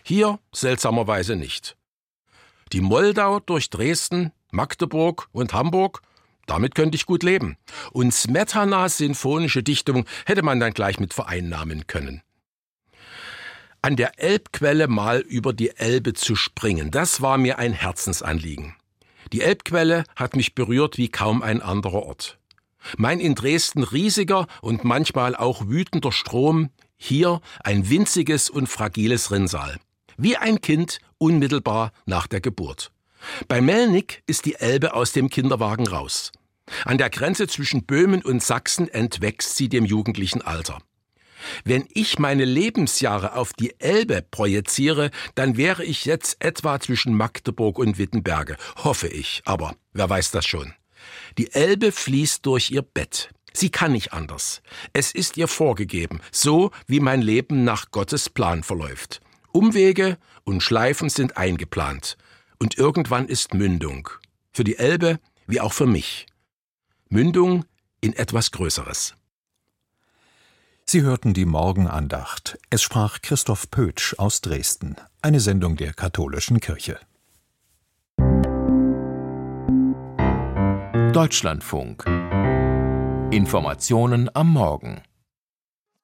Hier seltsamerweise nicht. Die Moldau durch Dresden, Magdeburg und Hamburg, damit könnte ich gut leben. Und Smetanas sinfonische Dichtung hätte man dann gleich mit vereinnahmen können. An der Elbquelle mal über die Elbe zu springen, das war mir ein Herzensanliegen. Die Elbquelle hat mich berührt wie kaum ein anderer Ort. Mein in Dresden riesiger und manchmal auch wütender Strom, hier ein winziges und fragiles Rinnsal. Wie ein Kind unmittelbar nach der Geburt. Bei Melnik ist die Elbe aus dem Kinderwagen raus. An der Grenze zwischen Böhmen und Sachsen entwächst sie dem jugendlichen Alter. Wenn ich meine Lebensjahre auf die Elbe projiziere, dann wäre ich jetzt etwa zwischen Magdeburg und Wittenberge, hoffe ich, aber wer weiß das schon. Die Elbe fließt durch ihr Bett. Sie kann nicht anders. Es ist ihr vorgegeben, so wie mein Leben nach Gottes Plan verläuft. Umwege und Schleifen sind eingeplant. Und irgendwann ist Mündung. Für die Elbe wie auch für mich. Mündung in etwas Größeres. Sie hörten die Morgenandacht. Es sprach Christoph Pötsch aus Dresden. Eine Sendung der Katholischen Kirche. Deutschlandfunk. Informationen am Morgen.